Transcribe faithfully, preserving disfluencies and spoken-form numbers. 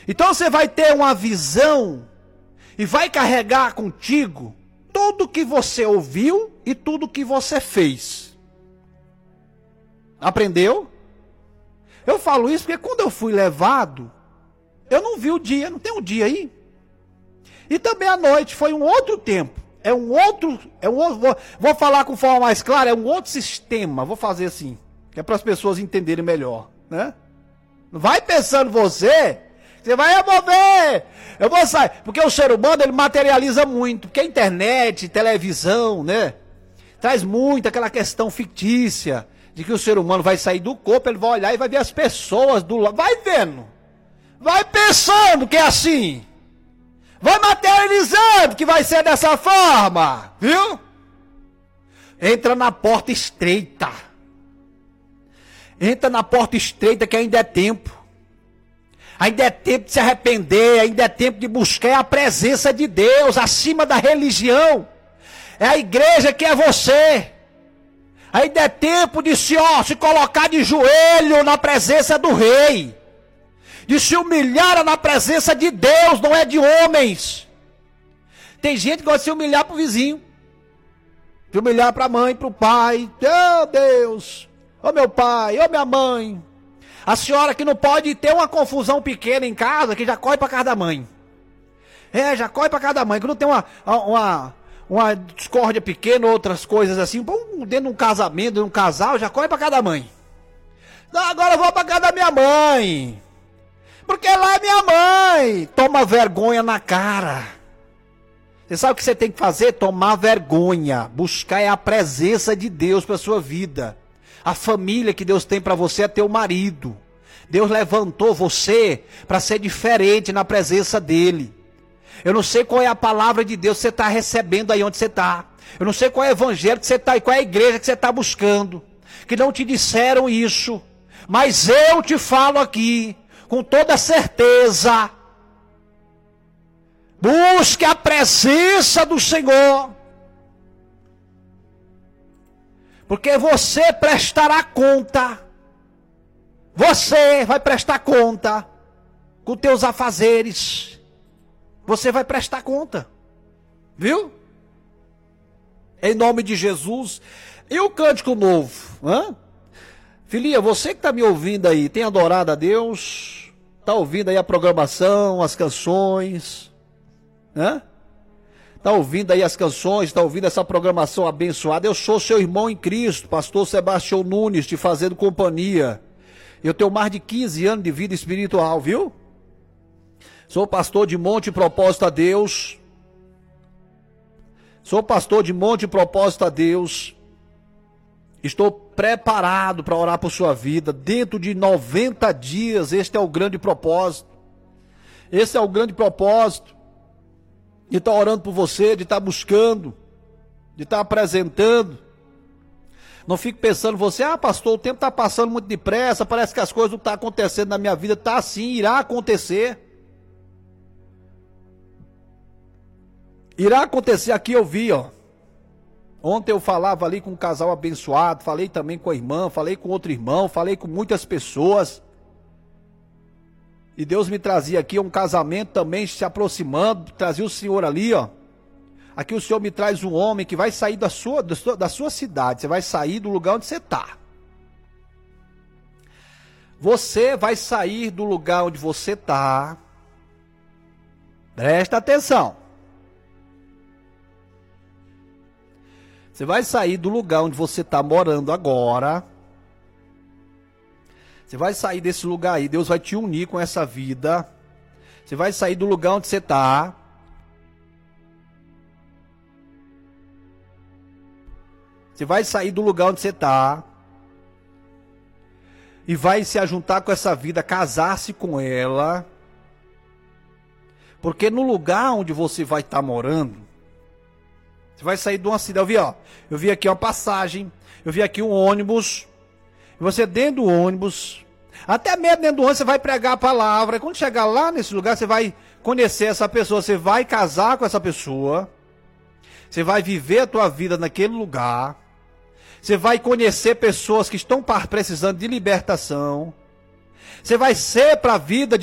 Então você vai ter uma visão e vai carregar contigo tudo que você ouviu e tudo que você fez. Aprendeu? Eu falo isso porque quando eu fui levado, eu não vi o dia, não tem um dia aí? E também a noite foi um outro tempo. É um outro, é um outro vou, vou falar com forma mais clara, é um outro sistema. Vou fazer assim, que é para as pessoas entenderem melhor, né? Vai pensando você, você vai, eu vou ver, eu vou sair. Porque o ser humano, ele materializa muito. Porque a internet, televisão, né? Traz muito aquela questão fictícia de que o ser humano vai sair do corpo, ele vai olhar e vai ver as pessoas do lado. Vai vendo. Vai pensando que é assim. Vai materializando que vai ser dessa forma. Viu? Entra na porta estreita. Entra na porta estreita que ainda é tempo. Ainda é tempo de se arrepender. Ainda é tempo de buscar a presença de Deus acima da religião. É a igreja que é você. Ainda é tempo de se, ó, se colocar de joelho na presença do rei. De se humilhar na presença de Deus, não é de homens. Tem gente que gosta de se humilhar para o vizinho. De humilhar para a mãe, para o pai. Oh Deus, oh meu pai, oh minha mãe. A senhora que não pode ter uma confusão pequena em casa, que já corre para casa da mãe. É, já corre para casa da mãe, que não tem uma, uma, uma discórdia pequena, outras coisas assim. Dentro de um casamento, de um casal, já corre para casa da mãe. Não, agora eu vou para casa da minha mãe. Porque lá é minha mãe. Toma vergonha na cara. Você sabe o que você tem que fazer? Tomar vergonha. Buscar a presença de Deus para a sua vida. A família que Deus tem para você é teu marido. Deus levantou você para ser diferente na presença dele. Eu não sei qual é a palavra de Deus que você está recebendo aí onde você está. Eu não sei qual é o evangelho que você está e qual é a igreja que você está buscando. Que não te disseram isso. Mas eu te falo aqui. Com toda certeza, busque a presença do Senhor, porque você prestará conta, você vai prestar conta com teus afazeres, você vai prestar conta, viu? Em nome de Jesus. E o cântico novo, hã? Filhinha, você que está me ouvindo aí, tem adorado a Deus? Está ouvindo aí a programação, as canções, né? Está ouvindo aí as canções, está ouvindo essa programação abençoada. Eu sou seu irmão em Cristo, pastor Sebastião Nunes, te fazendo companhia. Eu tenho mais de quinze anos de vida espiritual, viu? Sou pastor de Monte Propósito a Deus. Sou pastor de Monte Propósito a Deus. Estou preparado para orar por sua vida. Dentro de noventa dias, este é o grande propósito. Esse é o grande propósito. De estar orando por você, de estar buscando, de estar apresentando. Não fique pensando você, ah pastor, o tempo está passando muito depressa, parece que as coisas não estão acontecendo na minha vida. Está sim, irá acontecer. Irá acontecer. Aqui eu vi, ó. Ontem eu falava ali com um casal abençoado, falei também com a irmã, falei com outro irmão, falei com muitas pessoas. E Deus me trazia aqui um casamento também se aproximando, trazia o Senhor ali, ó. Aqui o Senhor me traz um homem que vai sair da sua, da sua cidade, você vai sair do lugar onde você está. Você vai sair do lugar onde você está. Presta atenção. Você vai sair do lugar onde você está morando agora. Você vai sair desse lugar aí. Deus vai te unir com essa vida. Você vai sair do lugar onde você está. Você vai sair do lugar onde você está. E vai se ajuntar com essa vida, casar-se com ela. Porque no lugar onde você vai estar morando, você vai sair de uma cidade. Eu vi, ó. Eu vi aqui uma passagem. Eu vi aqui um ônibus. E você dentro do ônibus. Até mesmo dentro do ônibus você vai pregar a palavra. E quando chegar lá nesse lugar, você vai conhecer essa pessoa. Você vai casar com essa pessoa. Você vai viver a tua vida naquele lugar. Você vai conhecer pessoas que estão precisando de libertação. Você vai ser para a vida